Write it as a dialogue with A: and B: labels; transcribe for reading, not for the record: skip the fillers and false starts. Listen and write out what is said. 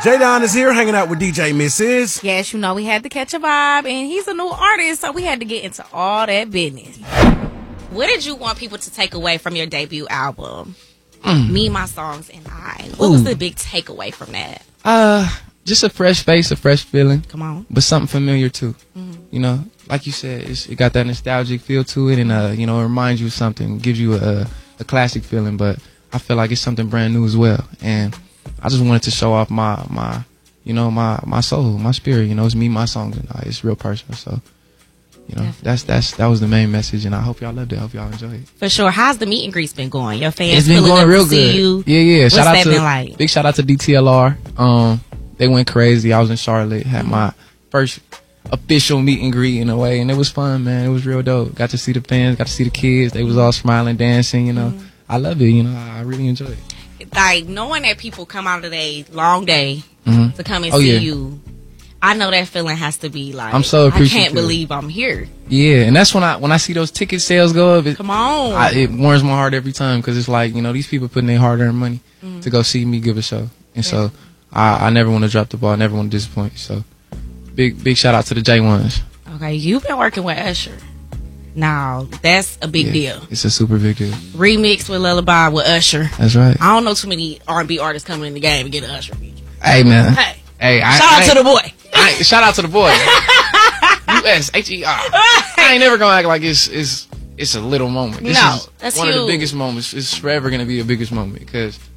A: J-Don is here hanging out with DJ Mrs.
B: Yes, you know, we had to catch a vibe, and he's a new artist, so we had to get into all that business. What did you want people to take away from your debut album? Me, My Songs, and I. What was the big takeaway from that?
C: Just a fresh face, a fresh feeling.
B: Come on.
C: But something familiar too. You know, like you said, it got that nostalgic feel to it, and you know, it reminds you of something, gives you a classic feeling. But I feel like it's something brand new as well, and I just wanted to show off my my soul, my spirit. You know, it's me, my songs, and it's real personal. So, you know, that was the main message, and I hope y'all loved it. I hope y'all enjoyed it.
B: For sure. How's the meet and greets been going? Your fans
C: It's been
B: pulling
C: going
B: up
C: real
B: to see
C: good.
B: you?
C: Yeah.
B: What's
C: Shout out
B: that
C: to
B: been like?
C: big shout out to DTLR. They went crazy. I was in Charlotte, had my first official meet and greet in a way, and it was fun, man. It was real dope. Got to see the fans, got to see the kids. They was all smiling, dancing. You know, I love it. You know, I really enjoy it.
B: Like, knowing that people come out of their long day to come and see you, I know that feeling has to be like,
C: I'm so appreciative.
B: I can't believe I'm here.
C: Yeah, and that's when I see those ticket sales go up.
B: Come on.
C: It warms my heart every time, because it's like, you know, these people putting their hard-earned money to go see me give a show, and so I never want to drop the ball. I never want to disappoint. So big shout out to the J1s.
B: Okay, you've been working with Usher. Now, that's a big deal.
C: It's a super big deal.
B: Remix with Lullaby with Usher.
C: That's right.
B: I don't know too many R&B artists coming in the game and get an Usher feature.
C: Hey, man.
B: Hey, shout out to the boy.
C: Shout out to the boy. USHER. I ain't never gonna act like it's a little moment. This is
B: that's
C: one
B: huge.
C: of the biggest moments. It's forever gonna be the biggest moment, because